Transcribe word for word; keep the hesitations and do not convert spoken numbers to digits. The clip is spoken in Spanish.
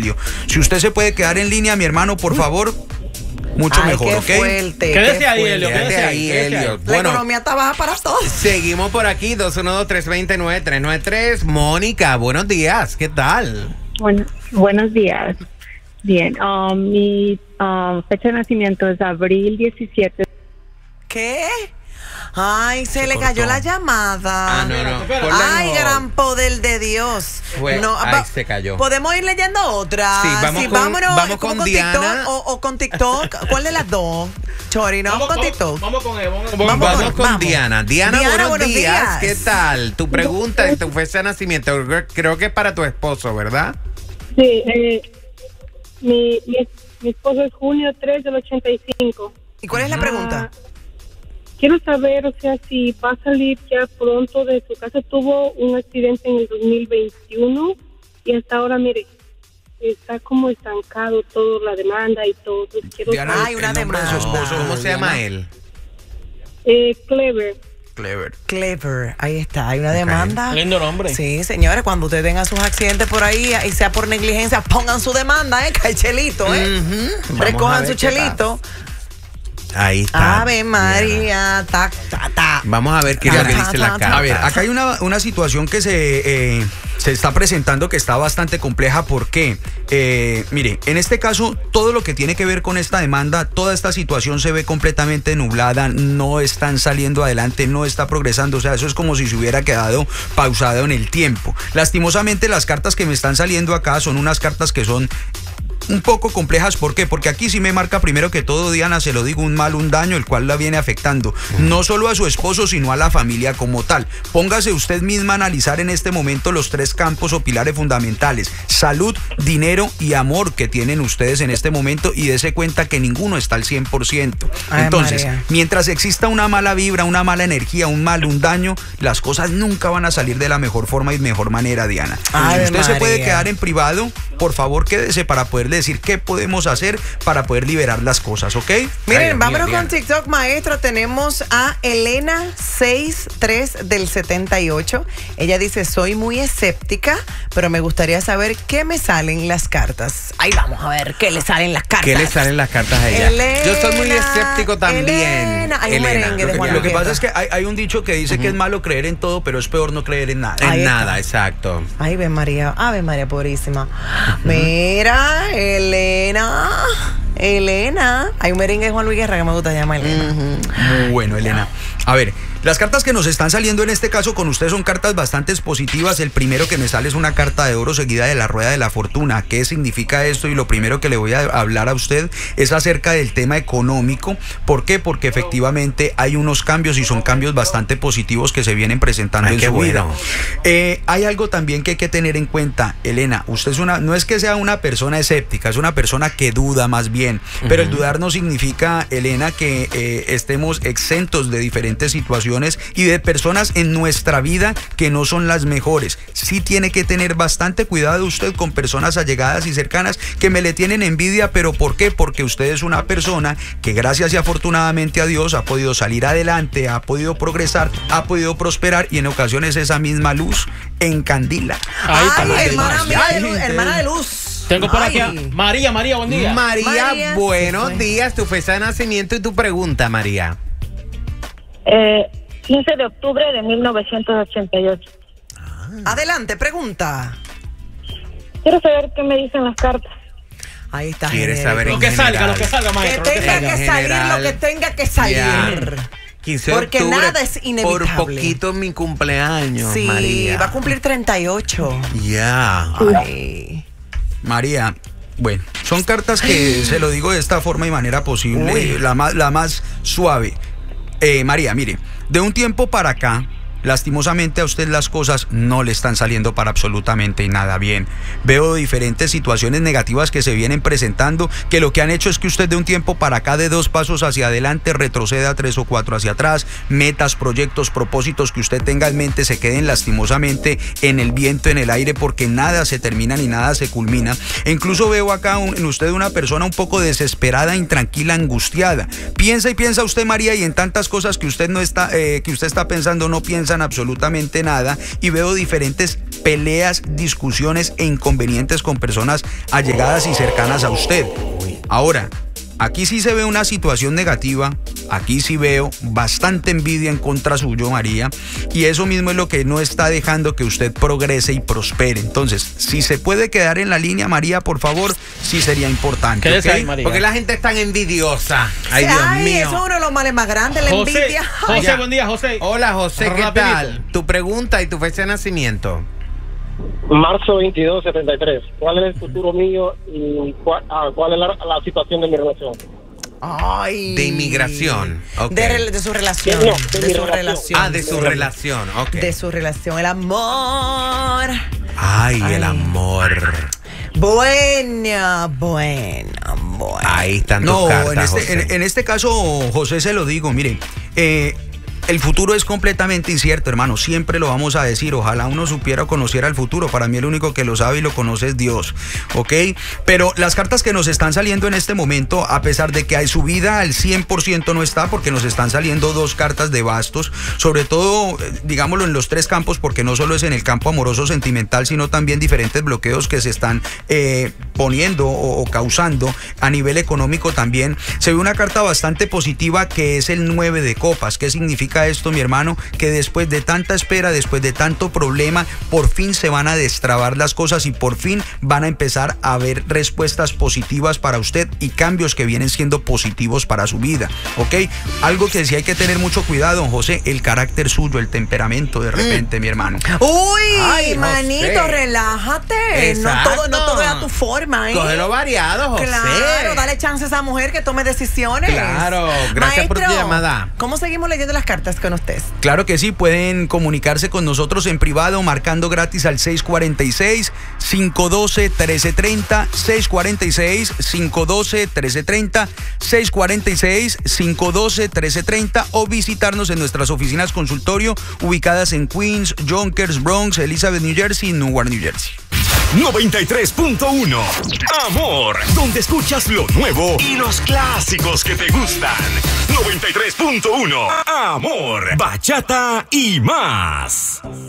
domicilio. Si usted se puede quedar en línea, mi hermano, por favor, mucho Ay, mejor, qué ¿ok? Fuerte, quédese ahí, Helio, Quédate ahí, Helio. La Bueno, economía está baja para todos. seguimos por aquí, dos uno dos, tres dos nueve, tres nueve tres. Mónica, buenos días, ¿qué tal? Bueno, buenos días. Bien, um, mi um, fecha de nacimiento es abril diecisiete. ¿Qué? Ay, se, Se le cortó. cayó la llamada. Ah, no, no. Espérate, ponla en Ay, hold. gran poder de Dios. Fue- no, ay, va- se cayó. ¿Podemos ir leyendo otra? Sí, vamos con- vámonos, vamos ¿cómo con TikTok Diana. o, o con TikTok? ¿Cuál de las dos? Chori, ¿no? Vamos, con TikTok. Vamos con él, vamos, Vamos Vamos, con- con vamos. Diana. Diana. Diana, buenos, buenos días. días. ¿Qué tal? Tu pregunta de tu fecha de nacimiento, creo que es para tu esposo, ¿verdad? Sí, eh, mi, mi, mi esposo es junio tres del ochenta y cinco. ¿Y cuál es la pregunta? Ah, quiero saber, o sea, si va a salir ya pronto de su casa. Tuvo un accidente en el dos mil veintiuno y hasta ahora, mire, está como estancado todo, la demanda y todo. Entonces, quiero Diana, saber, Ay, una el nombre de su demanda. esposo, ¿Cómo se llama Diana? él? eh, Clever. Clever. Clever, ahí está, hay una demanda. Lindo nombre. Sí, señores, cuando ustedes tengan sus accidentes por ahí y sea por negligencia, pongan su demanda, ¿eh? Que hay chelito, ¿eh? Ujú. Vamos a Recojan ver su qué chelito. Ahí está. Ave Diana. María, ta, ta, ta. Vamos a ver qué es lo que dice la carta. A ver, acá hay una, una situación que se, eh, se está presentando que está bastante compleja. ¿Por qué? Eh, mire, en este caso, todo lo que tiene que ver con esta demanda, toda esta situación se ve completamente nublada, no están saliendo adelante, no está progresando. O sea, eso es como si se hubiera quedado pausado en el tiempo. Lastimosamente, las cartas que me están saliendo acá son unas cartas que son un poco complejas. ¿Por qué? Porque aquí sí me marca primero que todo, Diana, se lo digo, un mal, un daño, el cual la viene afectando no solo a su esposo, sino a la familia como tal. Póngase usted misma a analizar en este momento los tres campos o pilares fundamentales: salud, dinero y amor que tienen ustedes en este momento, y dése cuenta que ninguno está al cien por ciento. Ay, Entonces, María. mientras exista una mala vibra, una mala energía, un mal, un daño, las cosas nunca van a salir de la mejor forma y mejor manera, Diana. Ay, Si usted se puede María. quedar en privado, por favor quédese para poderle decir qué podemos hacer para poder liberar las cosas, ¿ok? Miren, Ay, Dios vámonos mío, con Diana. TikTok, maestro. Tenemos a Elena sesenta y tres del setenta y ocho. Ella dice, soy muy escéptica, pero me gustaría saber qué me salen las cartas. Ahí vamos a ver qué le salen las cartas. ¿Qué le salen las cartas a ella? Elena, Yo soy muy escéptico también. Elena. Hay un merengue de Lo Juan que, lo que Luis pasa Guerra. es que hay, hay un dicho que dice que es malo creer en todo, pero es peor no creer en nada. En Ahí está. nada, exacto. Ay, ven María, ave María purísima. Mira, Elena, Elena. Hay un merengue de Juan Luis Guerra que me gusta llamar Elena. Muy bueno, Elena. A ver, las cartas que nos están saliendo en este caso con usted son cartas bastante positivas. El primero que me sale es una carta de oro seguida de la rueda de la fortuna. ¿Qué significa esto? Y lo primero que le voy a hablar a usted es acerca del tema económico. ¿Por qué? Porque efectivamente hay unos cambios y son cambios bastante positivos que se vienen presentando Ay, en qué su vida. bueno. Eh, hay algo también que hay que tener en cuenta, Elena. Usted es una, no es que sea una persona escéptica, es una persona que duda más bien. Pero el dudar no significa, Elena, que eh, estemos exentos de diferentes situaciones y de personas en nuestra vida que no son las mejores. Sí tiene que tener bastante cuidado usted con personas allegadas y cercanas que me le tienen envidia. ¿Pero por qué? Porque usted es una persona que, gracias y afortunadamente a Dios, ha podido salir adelante, ha podido progresar, ha podido prosperar, y en ocasiones esa misma luz encandila. Ahí está. Ay, Ay, hermana mía de luz, Ay, hermana de luz. Tengo por aquí a Ay. María, María, buen día. María, María, buenos se fue. días. Tu fecha de nacimiento y tu pregunta, María. Eh, quince de octubre de mil novecientos ochenta y ocho. Adelante, pregunta. Quiero saber qué me dicen las cartas. Ahí está. ¿Quieres genérico. saber Lo en que salga, general? lo que salga, Que maestro. lo que tenga salga. que En salir general, lo que tenga que salir. Ya. quince de Porque octubre, nada es inevitable. Por poquito mi cumpleaños, Sí, María. va a cumplir treinta y ocho. Ya. Ay. María, bueno, son cartas que se lo digo de esta forma y manera posible, Uy. la más, la más suave. Eh, María, mire, de un tiempo para acá, lastimosamente a usted las cosas no le están saliendo para absolutamente nada bien. Veo diferentes situaciones negativas que se vienen presentando, que lo que han hecho es que usted de un tiempo para acá, de dos pasos hacia adelante, retroceda tres o cuatro hacia atrás. Metas, proyectos, propósitos que usted tenga en mente se queden lastimosamente en el viento, en el aire, porque nada se termina ni nada se culmina. E incluso veo acá un, en usted una persona un poco desesperada, intranquila, angustiada. Piensa y piensa usted, María, y en tantas cosas que usted no está, eh, que usted está pensando, no piensa avanzan absolutamente nada y veo diferentes peleas, discusiones e inconvenientes con personas allegadas y cercanas a usted. Ahora, aquí sí se ve una situación negativa, aquí sí veo bastante envidia en contra suyo, María, y eso mismo es lo que no está dejando que usted progrese y prospere. Entonces, si se puede quedar en la línea, María, por favor, sí sería importante. Quédese ¿ok? ahí, María. Porque la gente es tan envidiosa. Ay, Ay, Dios eso mío. es uno de los males más grandes, la José, envidia. José, Ya. buen día, José. Hola, José, ¿qué Rapidito. tal? Tu pregunta y tu fecha de nacimiento. Marzo veintidós, setenta y tres. ¿Cuál es el futuro mío y cuál, ah, cuál es la, la situación de mi relación? Ay. De inmigración. Ok. De, re- de su relación. No, de, de mi su relación. relación. Ah, de su relación. Ok. De su relación. El amor. Ay, Ay. el amor. Buena, buena, buena. Ahí están tus No, cartas, en este, José. en, en este caso, José, se lo digo, mire, eh, el futuro es completamente incierto, hermano, siempre lo vamos a decir, ojalá uno supiera o conociera el futuro, para mí el único que lo sabe y lo conoce es Dios, ¿ok? Pero las cartas que nos están saliendo en este momento, a pesar de que hay su vida al cien por ciento no está, porque nos están saliendo dos cartas de bastos, sobre todo, eh, digámoslo, en los tres campos, porque no solo es en el campo amoroso sentimental, sino también diferentes bloqueos que se están eh, poniendo o, o causando a nivel económico también. Se ve una carta bastante positiva que es el nueve de copas. ¿Qué significa esto, mi hermano? Que después de tanta espera, después de tanto problema, por fin se van a destrabar las cosas y por fin van a empezar a haber respuestas positivas para usted y cambios que vienen siendo positivos para su vida, ¿ok? Algo que sí hay que tener mucho cuidado, don José, el carácter suyo, el temperamento de repente, mm. mi hermano. Uy, Ay, manito, José. relájate. Exacto. No todo, no todo es a tu forma, ¿eh? Cógelo variado, José. Claro, dale chance a esa mujer que tome decisiones. Claro, gracias por tu Maestro, llamada. ¿cómo seguimos leyendo las cartas con usted? Claro que sí, pueden comunicarse con nosotros en privado marcando gratis al seis cuatro seis, cinco uno dos, uno tres tres cero, seis cuatro seis, cinco uno dos, uno tres tres cero, seis cuatro seis, cinco uno dos, uno tres tres cero o visitarnos en nuestras oficinas consultorio ubicadas en Queens, Yonkers, Bronx, Elizabeth, New Jersey y Newark, New Jersey. noventa y tres punto uno Amor, donde escuchas lo nuevo y los clásicos que te gustan. noventa y tres punto uno Amor, bachata y más.